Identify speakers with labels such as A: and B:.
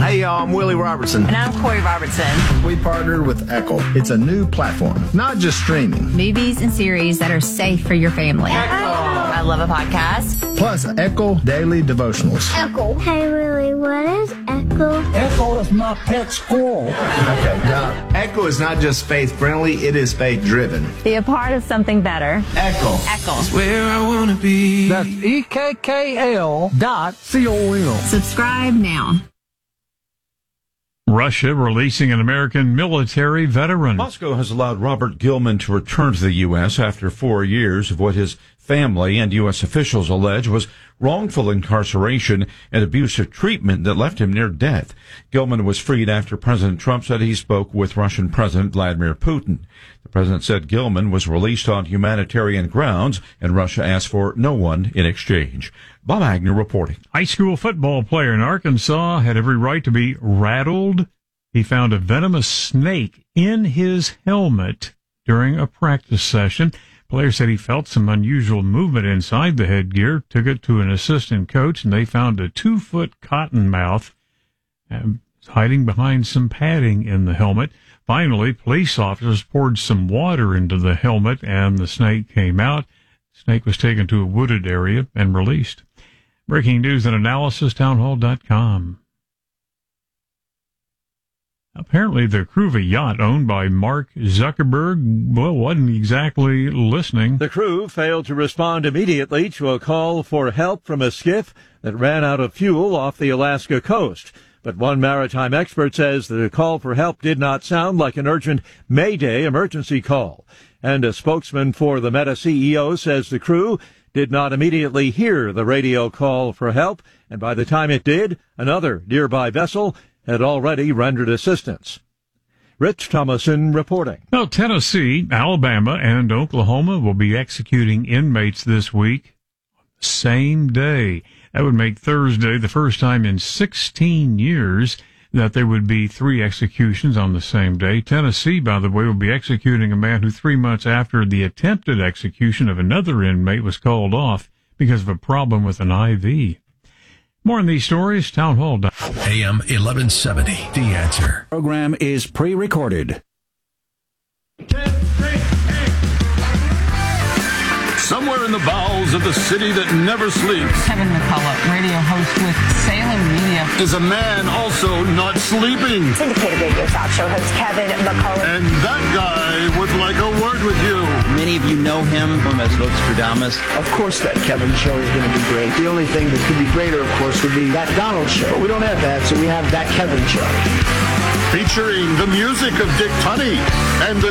A: Hey, y'all, I'm Willie Robertson.
B: And I'm Corey Robertson.
C: We partnered with Echo. It's a new platform, not just streaming.
D: Movies and series that are safe for your family.
B: I love a podcast.
C: Plus, Echo Daily Devotionals.
E: Echo. Hey, Willie, what is Echo?
F: Echo is my pet squirrel.
C: Okay, now,
A: Echo is not just faith-friendly, it is faith-driven.
G: Be a part of something better.
A: Echo.
B: Echo.
H: Where I want to be.
F: That's EKKL.com.
D: Subscribe now.
I: Russia releasing an American military veteran.
J: Moscow has allowed Robert Gilman to return to the U.S. after 4 years of what his family and U.S. officials allege was wrongful incarceration and abusive treatment that left him near death. Gilman was freed after President Trump said he spoke with Russian President Vladimir Putin. The president said Gilman was released on humanitarian grounds, and Russia asked for no one in exchange. Bob Agnew reporting.
I: High school football player in Arkansas had every right to be rattled. He found a venomous snake in his helmet during a practice session. Player said he felt some unusual movement inside the headgear, took it to an assistant coach, and they found a 2-foot cottonmouth hiding behind some padding in the helmet. Finally, police officers poured some water into the helmet, and the snake came out. The snake was taken to a wooded area and released. Breaking news and analysis, townhall.com. Apparently, the crew of a yacht owned by Mark Zuckerberg, wasn't exactly listening.
K: The crew failed to respond immediately to a call for help from a skiff that ran out of fuel off the Alaska coast. But one maritime expert says the call for help did not sound like an urgent Mayday emergency call. And a spokesman for the Meta CEO says the crew did not immediately hear the radio call for help, and by the time it did, another nearby vessel had already rendered assistance. Rich Thomason reporting.
I: Well, Tennessee, Alabama, and Oklahoma will be executing inmates this week. Same day. That would make Thursday the first time in 16 years that there would be 3 executions on the same day. Tennessee, by the way, will be executing a man who 3 months after the attempted execution of another inmate was called off because of a problem with an IV. More on these stories, Townhall.
L: AM 1170, The Answer.
M: Program is pre-recorded.
N: 10, 3, 8. Somewhere in the bowels of the city that never sleeps,
O: Kevin McCullough, radio host with Salem Media,
N: is a man also not sleeping.
P: Syndicated radio talk show host Kevin McCullough.
N: And that guy would like a word with you.
Q: Many of you know him as Nostradamus.
R: Of course that Kevin show is going to be great. The only thing that could be greater, of course, would be that Donald show. But we don't have that, so we have that Kevin show.
N: Featuring the music of Dick Tunney and the